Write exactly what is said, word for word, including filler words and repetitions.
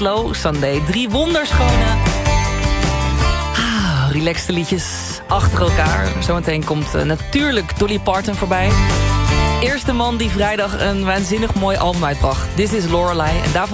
Slow Sunday. Drie wonderschone, ah, relaxte liedjes achter elkaar. Zometeen komt uh, natuurlijk Dolly Parton voorbij. Eerste man die vrijdag een waanzinnig mooi album uitbracht. This is Lorelei. En daarvan